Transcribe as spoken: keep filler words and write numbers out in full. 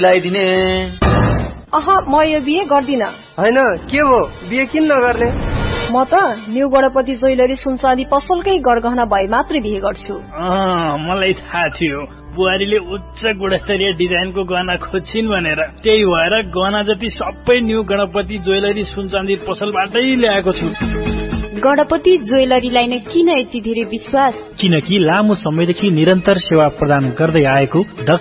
ल्याइदिने। अह म यो बिहे गर्दिन। हैन के हो बिहे किन नगर्ने? म त न्यू गणपति ज्वेलरी सुनचाँदी पसलकै गरगहना भए मात्रै बिहे गर्छु। अँ मलाई थाहा थियो बुहारीले उच्च गुणस्तरीय डिजाइनको गहना खोज्छिन् भनेर, त्यही भएर गहना जति सबै न्यू गणपति ज्वेलरी सुनचाँदी पसलबाटै ल्याएको छु। गणपति ज्वेलरीलाई नै किन यति धेरै विश्वास? किनकि लामो समयदेखि निरन्तर सेवा प्रदान गर्दै आएको